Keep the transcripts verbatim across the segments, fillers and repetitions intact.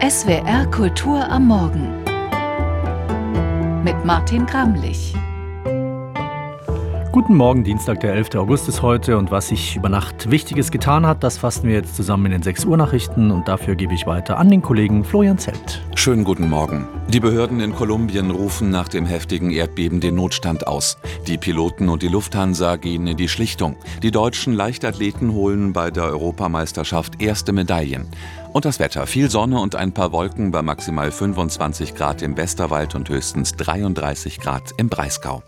S W R Kultur am Morgen mit Martin Gramlich. Guten Morgen, Dienstag, der elfter August ist heute, und was sich über Nacht Wichtiges getan hat, das fassen wir jetzt zusammen in den sechs Uhr Nachrichten, und dafür gebe ich weiter an den Kollegen Florian Zelt. Schönen guten Morgen. Die Behörden in Kolumbien rufen nach dem heftigen Erdbeben den Notstand aus. Die Piloten und die Lufthansa gehen in die Schlichtung. Die deutschen Leichtathleten holen bei der Europameisterschaft erste Medaillen. Und das Wetter: viel Sonne und ein paar Wolken bei maximal fünfundzwanzig Grad im Westerwald und höchstens dreiunddreißig Grad im Breisgau.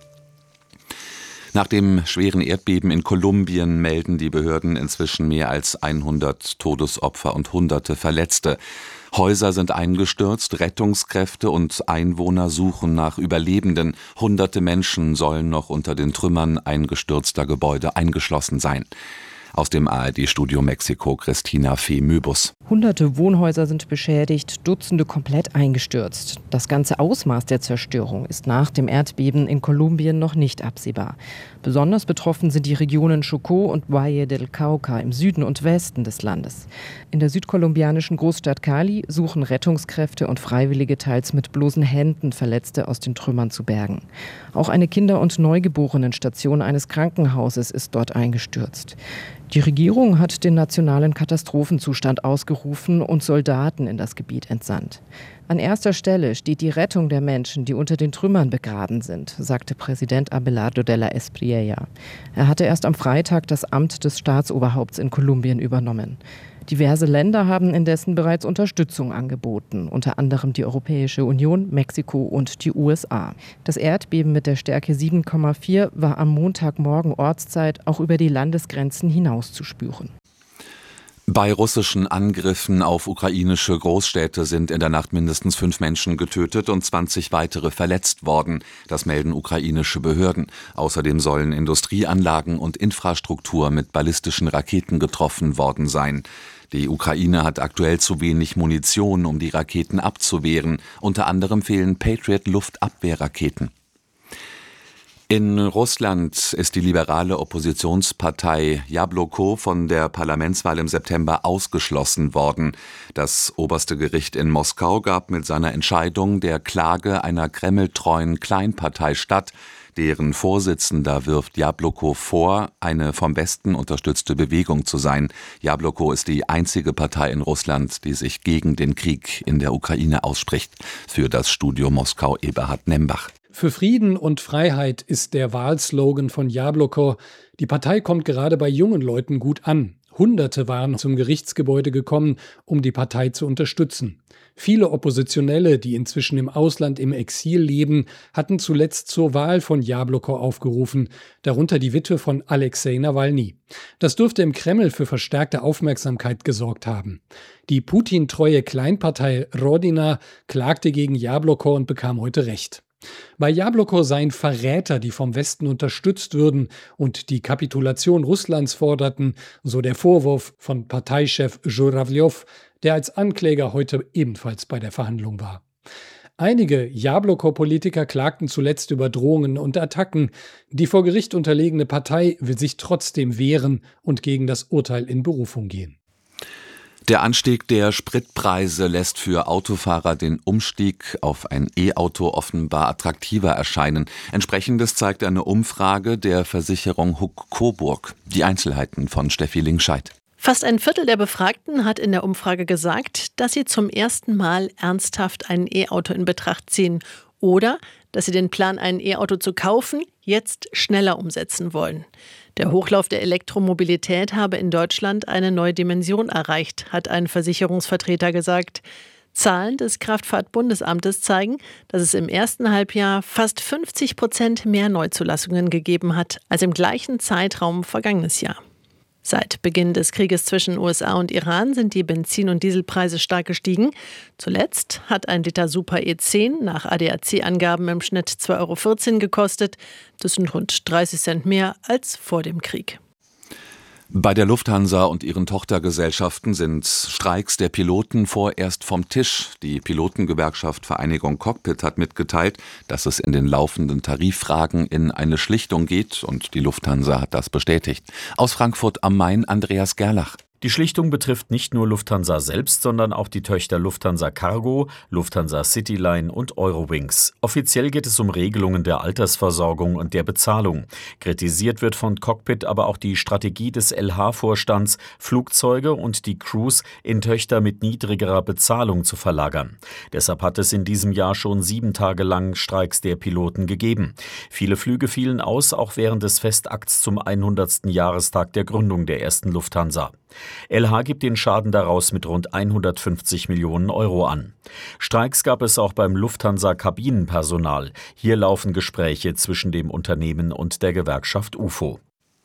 Nach dem schweren Erdbeben in Kolumbien melden die Behörden inzwischen mehr als hundert Todesopfer und Hunderte Verletzte. Häuser sind eingestürzt, Rettungskräfte und Einwohner suchen nach Überlebenden. Hunderte Menschen sollen noch unter den Trümmern eingestürzter Gebäude eingeschlossen sein. Aus dem A R D-Studio Mexiko, Christina Fee-Möbus. Hunderte Wohnhäuser sind beschädigt, Dutzende komplett eingestürzt. Das ganze Ausmaß der Zerstörung ist nach dem Erdbeben in Kolumbien noch nicht absehbar. Besonders betroffen sind die Regionen Chocó und Valle del Cauca im Süden und Westen des Landes. In der südkolumbianischen Großstadt Cali suchen Rettungskräfte und Freiwillige teils mit bloßen Händen Verletzte aus den Trümmern zu bergen. Auch eine Kinder- und Neugeborenenstation eines Krankenhauses ist dort eingestürzt. Die Regierung hat den nationalen Katastrophenzustand ausgerufen und Soldaten in das Gebiet entsandt. An erster Stelle steht die Rettung der Menschen, die unter den Trümmern begraben sind, sagte Präsident Abelardo de la Espriella. Er hatte erst am Freitag das Amt des Staatsoberhaupts in Kolumbien übernommen. Diverse Länder haben indessen bereits Unterstützung angeboten, unter anderem die Europäische Union, Mexiko und die U S A. Das Erdbeben mit der Stärke sieben Komma vier war am Montagmorgen Ortszeit auch über die Landesgrenzen hinaus zu spüren. Bei russischen Angriffen auf ukrainische Großstädte sind in der Nacht mindestens fünf Menschen getötet und zwanzig weitere verletzt worden. Das melden ukrainische Behörden. Außerdem sollen Industrieanlagen und Infrastruktur mit ballistischen Raketen getroffen worden sein. Die Ukraine hat aktuell zu wenig Munition, um die Raketen abzuwehren. Unter anderem fehlen Patriot-Luftabwehrraketen. In Russland ist die liberale Oppositionspartei Jabloko von der Parlamentswahl im September ausgeschlossen worden. Das oberste Gericht in Moskau gab mit seiner Entscheidung der Klage einer kremltreuen Kleinpartei statt. Deren Vorsitzender wirft Jabloko vor, eine vom Westen unterstützte Bewegung zu sein. Jabloko ist die einzige Partei in Russland, die sich gegen den Krieg in der Ukraine ausspricht. Für das Studio Moskau Eberhard Nembach. Für Frieden und Freiheit ist der Wahlslogan von Jabloko. Die Partei kommt gerade bei jungen Leuten gut an. Hunderte waren zum Gerichtsgebäude gekommen, um die Partei zu unterstützen. Viele Oppositionelle, die inzwischen im Ausland im Exil leben, hatten zuletzt zur Wahl von Jabloko aufgerufen, darunter die Witwe von Alexei Nawalny. Das dürfte im Kreml für verstärkte Aufmerksamkeit gesorgt haben. Die Putin-treue Kleinpartei Rodina klagte gegen Jabloko und bekam heute Recht. Bei Jabloko seien Verräter, die vom Westen unterstützt würden und die Kapitulation Russlands forderten, so der Vorwurf von Parteichef Żurawljow, der als Ankläger heute ebenfalls bei der Verhandlung war. Einige Jabloko-Politiker klagten zuletzt über Drohungen und Attacken. Die vor Gericht unterlegene Partei will sich trotzdem wehren und gegen das Urteil in Berufung gehen. Der Anstieg der Spritpreise lässt für Autofahrer den Umstieg auf ein E-Auto offenbar attraktiver erscheinen. Entsprechendes zeigt eine Umfrage der Versicherung Huck Coburg. Die Einzelheiten von Steffi Lingscheid. Fast ein Viertel der Befragten hat in der Umfrage gesagt, dass sie zum ersten Mal ernsthaft ein E-Auto in Betracht ziehen oder dass sie den Plan, ein E-Auto zu kaufen, jetzt schneller umsetzen wollen. Der Hochlauf der Elektromobilität habe in Deutschland eine neue Dimension erreicht, hat ein Versicherungsvertreter gesagt. Zahlen des Kraftfahrtbundesamtes zeigen, dass es im ersten Halbjahr fast fünfzig Prozent mehr Neuzulassungen gegeben hat als im gleichen Zeitraum vergangenes Jahr. Seit Beginn des Krieges zwischen U S A und Iran sind die Benzin- und Dieselpreise stark gestiegen. Zuletzt hat ein Liter Super E zehn nach A D A C-Angaben im Schnitt zwei Euro vierzehn gekostet. Das sind rund dreißig Cent mehr als vor dem Krieg. Bei der Lufthansa und ihren Tochtergesellschaften sind Streiks der Piloten vorerst vom Tisch. Die Pilotengewerkschaft Vereinigung Cockpit hat mitgeteilt, dass es in den laufenden Tariffragen in eine Schlichtung geht, und die Lufthansa hat das bestätigt. Aus Frankfurt am Main Andreas Gerlach. Die Schlichtung betrifft nicht nur Lufthansa selbst, sondern auch die Töchter Lufthansa Cargo, Lufthansa Cityline und Eurowings. Offiziell geht es um Regelungen der Altersversorgung und der Bezahlung. Kritisiert wird von Cockpit aber auch die Strategie des L H-Vorstands, Flugzeuge und die Crews in Töchter mit niedrigerer Bezahlung zu verlagern. Deshalb hat es in diesem Jahr schon sieben Tage lang Streiks der Piloten gegeben. Viele Flüge fielen aus, auch während des Festakts zum hundertsten Jahrestag der Gründung der ersten Lufthansa. L H gibt den Schaden daraus mit rund hundertfünfzig Millionen Euro an. Streiks gab es auch beim Lufthansa-Kabinenpersonal. Hier laufen Gespräche zwischen dem Unternehmen und der Gewerkschaft U F O.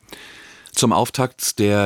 Zum Auftakt der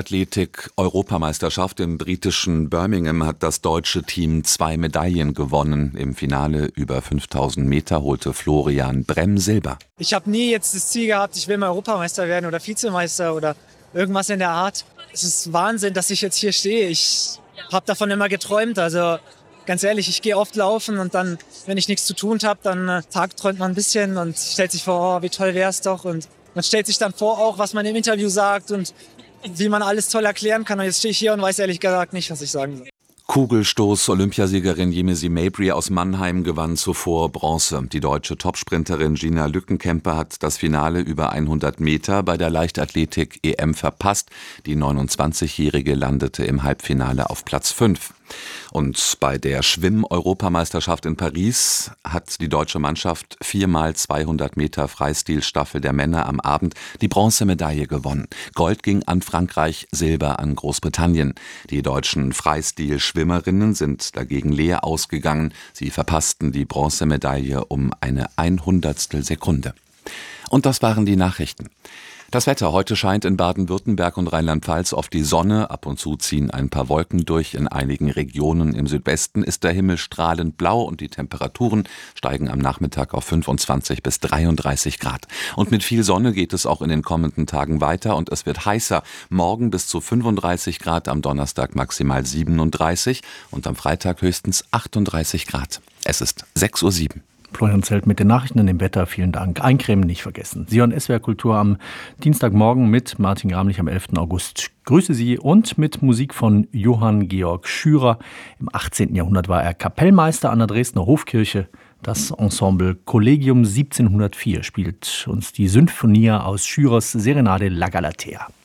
Leichtathletik-Europameisterschaft im britischen Birmingham hat das deutsche Team zwei Medaillen gewonnen. Im Finale über fünftausend Meter holte Florian Bremm Silber. Ich habe nie jetzt das Ziel gehabt, ich will mal Europameister werden oder Vizemeister oder irgendwas in der Art. Es ist Wahnsinn, dass ich jetzt hier stehe. Ich habe davon immer geträumt. Also ganz ehrlich, ich gehe oft laufen und dann, wenn ich nichts zu tun habe, dann äh, tagträumt man ein bisschen und stellt sich vor, oh, wie toll wäre es doch. Und man stellt sich dann vor, auch was man im Interview sagt und wie man alles toll erklären kann. Und jetzt stehe ich hier und weiß ehrlich gesagt nicht, was ich sagen soll. Kugelstoß-Olympiasiegerin Yemisi Mabry aus Mannheim gewann zuvor Bronze. Die deutsche Topsprinterin Gina Lückenkämper hat das Finale über hundert Meter bei der Leichtathletik-E M verpasst. Die neunundzwanzigjährige landete im Halbfinale auf Platz fünf. Und bei der Schwimm-Europameisterschaft in Paris hat die deutsche Mannschaft viermal zweihundert Meter Freistilstaffel der Männer am Abend die Bronzemedaille gewonnen. Gold ging an Frankreich, Silber an Großbritannien. Die deutschen Freistil-Schwimmerinnen sind dagegen leer ausgegangen. Sie verpassten die Bronzemedaille um eine Einhundertstel Sekunde. Und das waren die Nachrichten. Das Wetter. Heute scheint in Baden-Württemberg und Rheinland-Pfalz oft die Sonne. Ab und zu ziehen ein paar Wolken durch. In einigen Regionen im Südwesten ist der Himmel strahlend blau und die Temperaturen steigen am Nachmittag auf fünfundzwanzig bis dreiunddreißig Grad. Und mit viel Sonne geht es auch in den kommenden Tagen weiter und es wird heißer. Morgen bis zu fünfunddreißig Grad, am Donnerstag maximal siebenunddreißig und am Freitag höchstens achtunddreißig Grad. Es ist sechs Uhr sieben. Florian Zelt mit den Nachrichten und dem Wetter. Vielen Dank. Eincremen nicht vergessen. Sie hören S W R Kultur am Dienstagmorgen mit Martin Gramlich am elften August. Grüße Sie und mit Musik von Johann Georg Schürer. Im achtzehnten Jahrhundert war er Kapellmeister an der Dresdner Hofkirche. Das Ensemble Collegium siebzehnhundertvier spielt uns die Sinfonia aus Schürers Serenade La Galatea.